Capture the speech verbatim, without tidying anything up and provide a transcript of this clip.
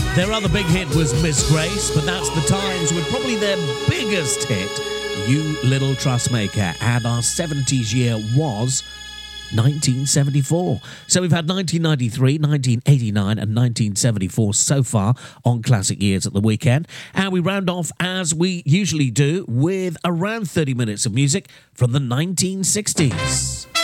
Their other big hit was Miss Grace, but that's the Times with probably their biggest hit, You Little Trustmaker, and our seventies year was nineteen seventy-four. So we've had nineteen ninety-three, nineteen eighty-nine and nineteen seventy-four so far on Classic Years at the weekend. And we round off, as we usually do, with around thirty minutes of music from the nineteen sixties.